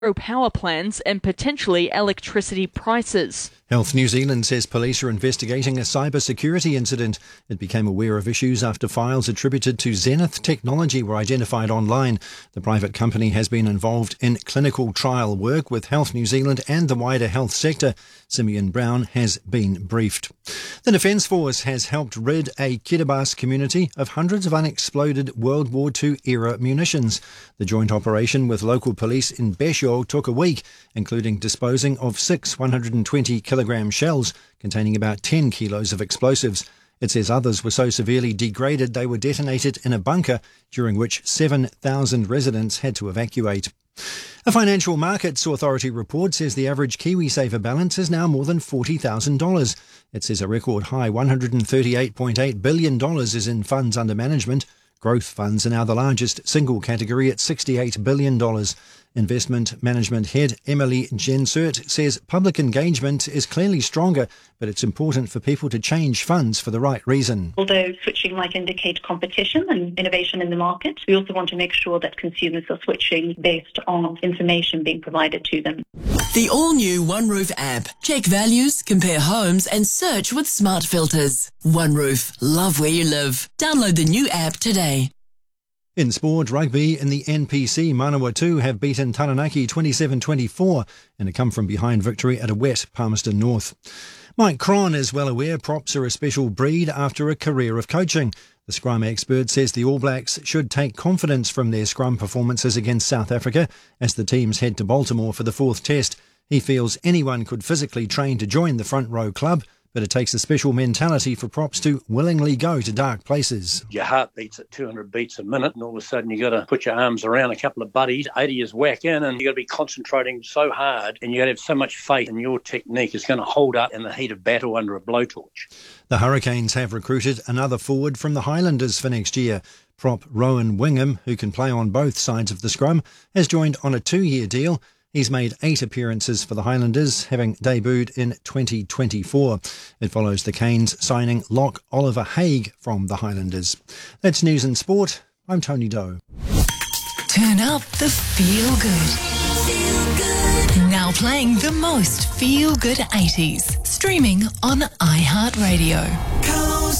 power plants and potentially electricity prices. Health New Zealand says police are investigating a cybersecurity incident. It became aware of issues after files attributed to Zenith Technology were identified online. The private company has been involved in clinical trial work with Health New Zealand and the wider health sector. Simeon Brown has been briefed. The Defence Force has helped rid a Kiribati community of hundreds of unexploded World War II era munitions. The joint operation with local police in Besho took a week, including disposing of 6 120-kilogram shells containing about 10 kilos of explosives. It says others were so severely degraded they were detonated in a bunker, during which 7,000 residents had to evacuate. A Financial Markets Authority report says the average KiwiSaver balance is now more than $40,000. It says a record high $138.8 billion is in funds under management. Growth funds are now the largest single category at $68 billion. Investment Management Head Emily Jensert says public engagement is clearly stronger, but it's important for people to change funds for the right reason. Although switching might indicate competition and innovation in the market, we also want to make sure that consumers are switching based on information being provided to them. The all-new OneRoof app. Check values, compare homes and search with smart filters. OneRoof. Love where you live. Download the new app today. In sport, rugby in the NPC, Manawatu have beaten Taranaki 27-24 in a come-from-behind victory at a wet Palmerston North. Mike Cron is well aware props are a special breed after a career of coaching. The scrum expert says the All Blacks should take confidence from their scrum performances against South Africa as the teams head to Baltimore for the 4th test. He feels anyone could physically train to join the front row club, but it takes a special mentality for props to willingly go to dark places. Your heart beats at 200 beats a minute, and all of a sudden you got to put your arms around a couple of buddies, 80 is whack in, and you got to be concentrating so hard, and you got to have so much faith in your technique is going to hold up in the heat of battle under a blowtorch. The Hurricanes have recruited another forward from the Highlanders for next year. Prop Rowan Wingham, who can play on both sides of the scrum, has joined on a 2-year deal. He's made 8 appearances for the Highlanders, having debuted in 2024. It follows the Canes signing lock Oliver Haig from the Highlanders. That's News and Sport. I'm Tony Doe. Turn up the feel good. Now playing the most feel good 80s. Streaming on iHeartRadio.